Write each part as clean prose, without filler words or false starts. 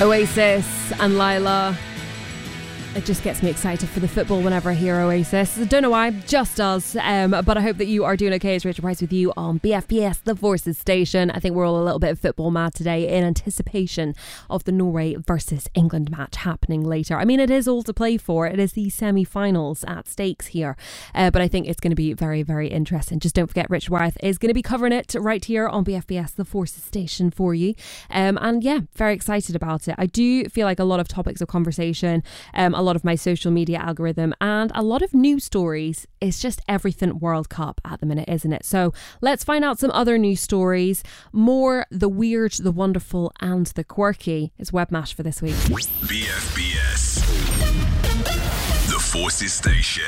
Oasis and Lila. It just gets me excited for the football whenever I hear Oasis. I don't know why, just does. But I hope that you are doing okay. It's Rachel Price with you on BFBS, the Forces Station. I think we're all a little bit football mad today in anticipation of the Norway versus England match happening later. I mean, it is all to play for. It is the semi-finals at stakes here. But I think it's going to be very, very interesting. Just don't forget, Rich Worth is going to be covering it right here on BFBS, the Forces Station for you. And yeah, very excited about it. I do feel like a lot of topics of conversation, a lot of my social media algorithm and a lot of news stories is just everything World Cup at the minute, isn't it? So let's find out some other news stories. More the weird, the wonderful and the quirky is WebMash for this week. BFBS, the Forces Station.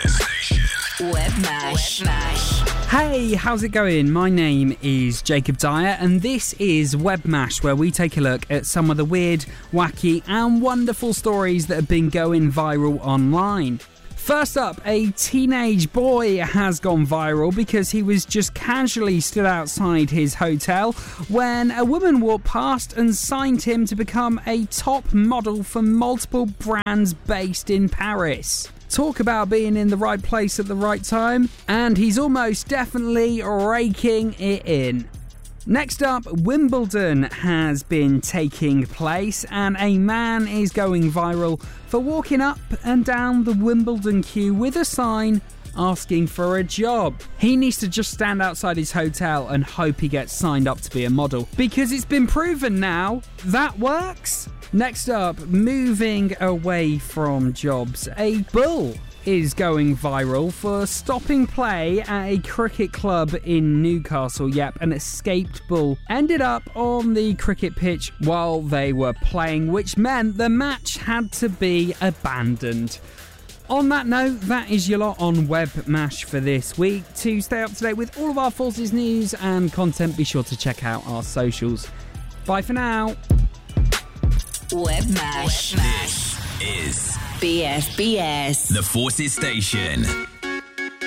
WebMash. Hey, how's it going? My name is Jacob Dyer and this is WebMash, where we take a look at some of the weird, wacky and wonderful stories that have been going viral online. First up, a teenage boy has gone viral because he was just casually stood outside his hotel when a woman walked past and signed him to become a top model for multiple brands based in Paris. Talk about being in the right place at the right time, and he's almost definitely raking it in. Next up, Wimbledon has been taking place and a man is going viral for walking up and down the Wimbledon queue with a sign asking for a job. He needs to just stand outside his hotel and hope he gets signed up to be a model, because it's been proven now that works. Next up, moving away from jobs, a bull is going viral for stopping play at a cricket club in Newcastle. Yep, an escaped bull ended up on the cricket pitch while they were playing, which meant the match had to be abandoned. On that note, that is your lot on WebMash for this week. To stay up to date with all of our Forces news and content, be sure to check out our socials. Bye for now. WebMash. This is BFBS, the Forces Station.